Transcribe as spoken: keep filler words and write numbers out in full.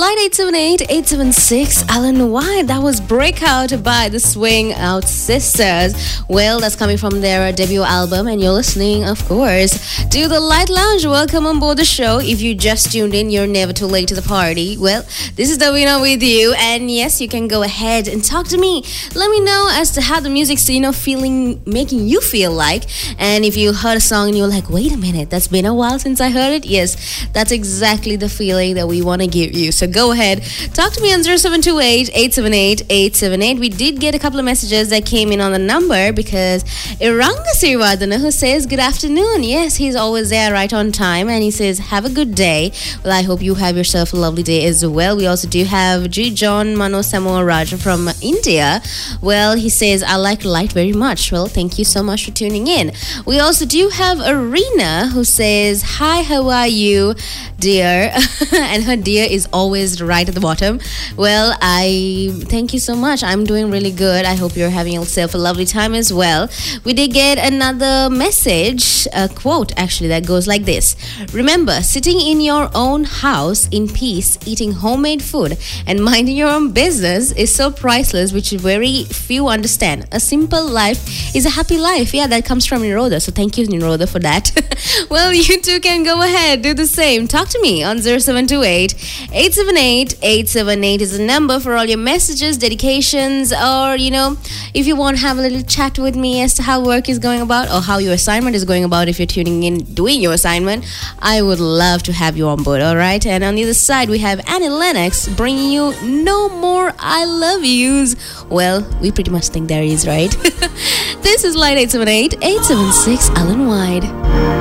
Light eight seven eight, eight seven six, Alan White. That was Breakout by the Swing Out Sisters. Well, that's coming from their debut album, and you're listening, of course, to the Light Lounge. Welcome on board the show. If you just tuned in, you're never too late to the party. Well, this is Davina with you, and yes, you can go ahead and talk to me. Let me know as to how the music's, you know, feeling, making you feel like. And if you heard a song and you're like, wait a minute, that's been a while since I heard it. Yes, that's exactly the feeling that we want to give you. So go ahead, talk to me on zero seven two eight, eight seven eight, eight seven eight. We did get a couple of messages that came in on the number because Iranga Sirivardhana, who says good afternoon. Yes, he's always there right on time, and he says have a good day. Well, I hope you have yourself a lovely day as well. We also do have G. John Mano Samoa Raja from India. Well, he says I like light very much. Well, thank you so much for tuning in. We also do have Arena, who says hi, how are you, dear? And her dear is always right at the bottom. Well, I thank you so much. I'm doing really good. I hope you're having yourself a lovely time as well. We did get another message, a quote actually, that goes like this. Remember, sitting in your own house in peace, eating homemade food and minding your own business is so priceless, which very few understand. A simple life is a happy life. Yeah, that comes from Nirodha. So thank you, Nirodha, for that. Well, you too can go ahead, do the same. Talk to me on zero seven two eight, eight seven eight, eight seven eight is the number for all your messages, dedications, or, you know, if you want to have a little chat with me as to how work is going about or how your assignment is going about. If you're tuning in, doing your assignment, I would love to have you on board, all right? And on the other side, we have Annie Lennox bringing you No More I Love Yous. Well, we pretty much think there is, right? This is Light eight seven eight, eight seven six, Alan White.